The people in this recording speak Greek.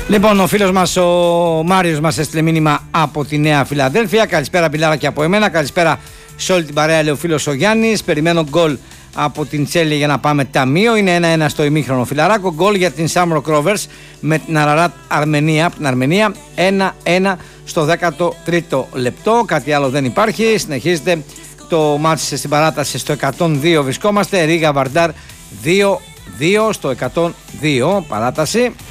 Λοιπόν, ο φίλος μας ο Μάριος μας έστειλε μήνυμα από τη Νέα Φιλαδέλφια. Καλησπέρα, Πιλάρα, και από εμένα. Καλησπέρα σε όλη την παρέα, λέει ο φίλος ο Γιάννης. Περιμένω γκολ από την Τσέλια για να πάμε ταμείο. Είναι 1-1 στο ημίχρονο, φιλαράκο. Γκολ για την Shamrock Rovers με την Ararat Αρμενία. Από την Αρμενία 1-1 στο 13ο λεπτό. Κάτι άλλο δεν υπάρχει. Συνεχίζεται το μάτς στην παράταση. Στο 102 βρισκόμαστε. Ρίγα Βαρντάρ 2-2 στο 102 παράταση.